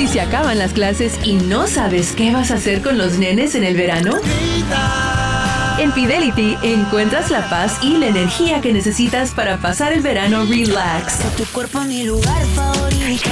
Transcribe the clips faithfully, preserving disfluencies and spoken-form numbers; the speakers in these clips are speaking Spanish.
Si se acaban las clases y no sabes qué vas a hacer con los nenes en el verano, en Fidelity encuentras la paz y la energía que necesitas para pasar el verano relax. Tu cuerpo es mi lugar favorito.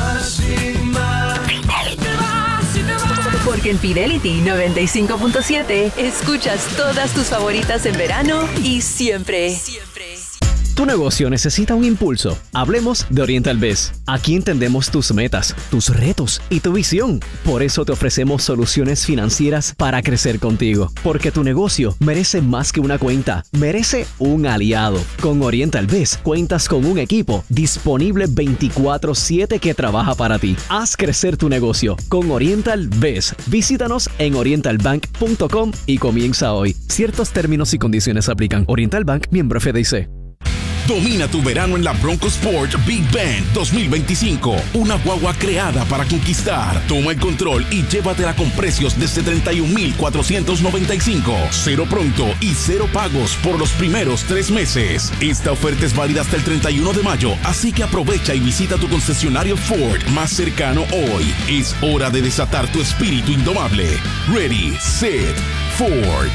Porque en Fidelity noventa y cinco punto siete escuchas todas tus favoritas en verano y siempre. Siempre. Tu negocio necesita un impulso. Hablemos de Oriental Biz. Aquí entendemos tus metas, tus retos y tu visión. Por eso te ofrecemos soluciones financieras para crecer contigo. Porque tu negocio merece más que una cuenta, merece un aliado. Con Oriental Biz cuentas con un equipo disponible veinticuatro siete que trabaja para ti. Haz crecer tu negocio con Oriental Biz. Visítanos en oriental bank punto com y comienza hoy. Ciertos términos y condiciones aplican. Oriental Bank, miembro F D I C. Domina tu verano en la Bronco Sport Big Bend dos mil veinticinco. Una guagua creada para conquistar. Toma el control y llévatela con precios desde treinta y un mil cuatrocientos noventa y cinco. Cero pronto y cero pagos por los primeros tres meses. Esta oferta es válida hasta el treinta y uno de mayo, así que aprovecha y visita tu concesionario Ford más cercano hoy. Es hora de desatar tu espíritu indomable. Ready, set, Ford.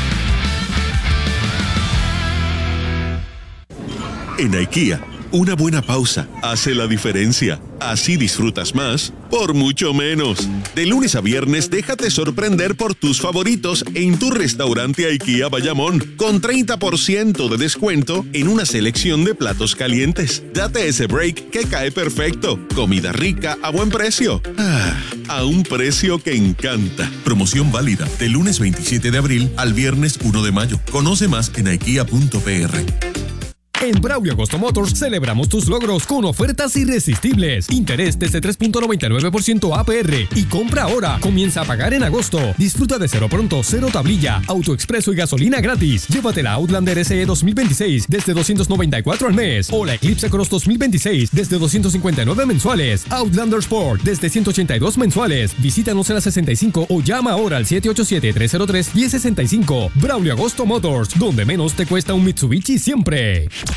En IKEA, una buena pausa hace la diferencia. Así disfrutas más por mucho menos. De lunes a viernes, déjate sorprender por tus favoritos en tu restaurante IKEA Bayamón, con treinta por ciento de descuento en una selección de platos calientes. Date ese break que cae perfecto. Comida rica a buen precio. Ah, a un precio que encanta. Promoción válida de lunes veintisiete de abril al viernes uno de mayo. Conoce más en ikea punto p r. En Braulio Agosto Motors celebramos tus logros con ofertas irresistibles. Interés desde tres punto noventa y nueve por ciento A P R y compra ahora. Comienza a pagar en agosto. Disfruta de cero pronto, cero tablilla, autoexpreso y gasolina gratis. Llévate la Outlander S E dos mil veintiséis desde doscientos noventa y cuatro al mes o la Eclipse Cross dos mil veintiséis desde doscientos cincuenta y nueve mensuales. Outlander Sport desde ciento ochenta y dos mensuales. Visítanos en la sesenta y cinco o llama ahora al siete ocho siete, tres cero tres, uno cero seis cinco. Braulio Agosto Motors, donde menos te cuesta un Mitsubishi siempre.